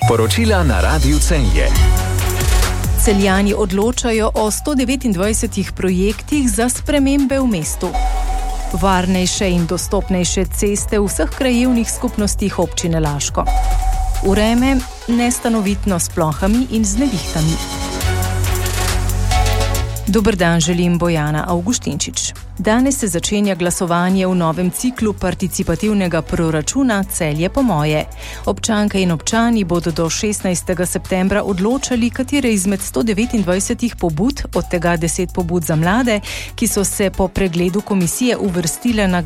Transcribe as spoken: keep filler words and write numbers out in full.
Poročila na Radiu Celje. Celjani odločajo o sto devetindvajsetih projektih za spremembe v mestu. Varnejše in dostopnejše ceste v vseh krajevnih skupnostih občine Laško. Vreme nestanovitno s plohami in z nevihtami. Dober dan, želim Bojana Avguštinčič. Danes se začenja glasovanje v novem ciklu participativnega proračuna Celje po moje. Občanke in občani bodo do šestnajstega septembra odločali, katere izmed sto devetindvajsetih pobud, od tega deset pobud za mlade, ki so se po pregledu komisije uvrstile na